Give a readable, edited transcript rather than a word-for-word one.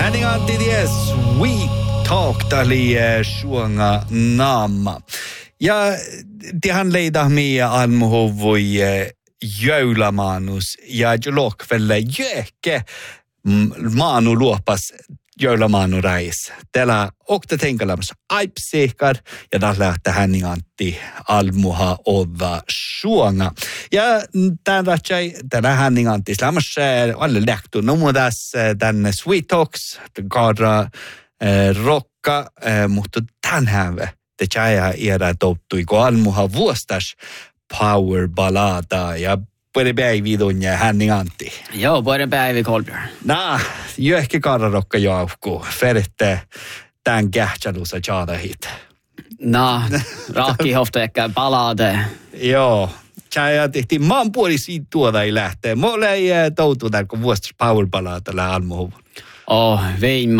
Henning Antti ties Sweet Talk tali suonga naama. Ja tihan leida mia almuhovui joulamanus ja jolokvelle jöke maanu luopas joulamaanu räis. Täällä okta tenkalamassa aipsihkar ja taas lähtee Henning Antti almuha ova suonga. Ja tämän ratsai tänä Henning Antti slämässä alle lähtu numudas tänne Sweet Talks kaara rokka, mutta tänään te tjäjä iädä tottui, kun almuha vuostas power ballada ja puhutaan päiviä tunnia Henning Antti. Joo, puhutaan päiviä Kolbjörn. Jo ehkä kaararokka joukku. Feritte tämän kähtsälussa tjada hit. Rakkihofta ehkä ballade. Joo. Tjäjä tehtiin maan puoli siitä tuoda ei lähtee. Mulla ei toutu tämän, kun vuostas power ballada almuhuvun. Vein